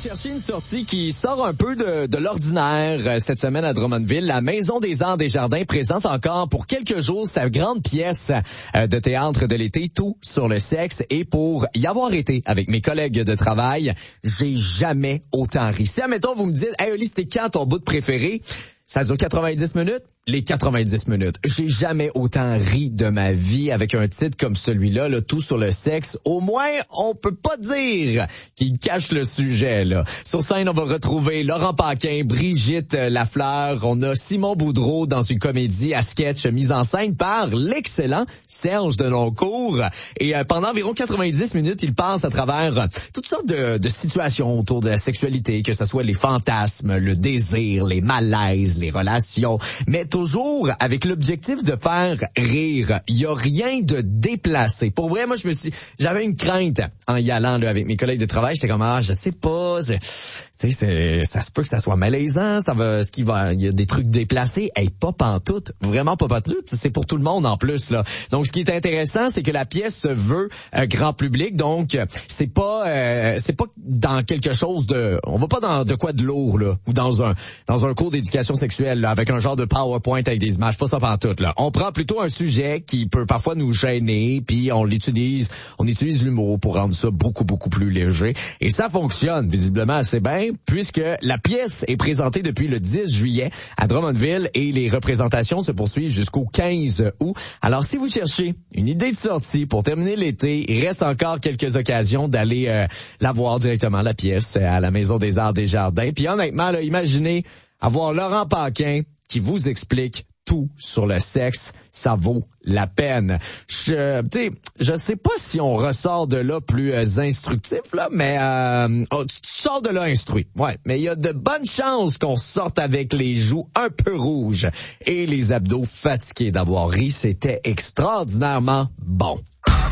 chercher une sortie qui sort un peu de l'ordinaire cette semaine à Drummondville. La Maison des Arts des Jardins présente encore pour quelques jours sa grande pièce de théâtre de l'été, Tout sur le sexe. Et pour y avoir été avec mes collègues de travail, j'ai jamais autant ri. Si, admettons, vous me dites, « Hey, Oli, c'était quand ton bout de préféré? » Ça dure 90 minutes. Les 90 minutes. J'ai jamais autant ri de ma vie avec un titre comme celui-là, là, Tout sur le sexe. Au moins, on peut pas dire qu'il cache le sujet, là. Sur scène, on va retrouver Laurent Paquin, Brigitte Lafleur. On a Simon Boudreau dans une comédie à sketch mise en scène par l'excellent Serge Denoncourt. Et pendant environ 90 minutes, il passe à travers toutes sortes de situations autour de la sexualité, que ce soit les fantasmes, le désir, les malaises, les relations, mais toujours avec l'objectif de faire rire. Il y a rien de déplacé. Pour vrai, moi, j'avais une crainte en y allant là, avec mes collègues de travail. J'étais comme, je sais pas, ça se peut que ça soit malaisant. Il y a des trucs déplacés. Hey, pas pantoute, vraiment pas pantoute. C'est pour tout le monde en plus là. Donc, ce qui est intéressant, c'est que la pièce se veut grand public. Donc, c'est pas dans quelque chose de, on va pas dans de quoi de lourd là, ou dans un cours d'éducation sexuelle là, avec un genre de PowerPoint avec des images, pas ça pantoute là. On prend plutôt un sujet qui peut parfois nous gêner, puis on utilise l'humour pour rendre ça beaucoup plus léger. Et ça fonctionne visiblement assez bien, puisque la pièce est présentée depuis le 10 juillet à Drummondville et les représentations se poursuivent jusqu'au 15 août. Alors si vous cherchez une idée de sortie pour terminer l'été, il reste encore quelques occasions d'aller la voir directement, la pièce, à la Maison des Arts des Jardins. Puis honnêtement, là, imaginez avoir Laurent Paquin qui vous explique tout sur le sexe, ça vaut la peine. Je sais pas si on ressort de là plus instructif là, mais tu sors de là instruit. Ouais, mais il y a de bonnes chances qu'on sorte avec les joues un peu rouges et les abdos fatigués d'avoir ri. C'était extraordinairement bon.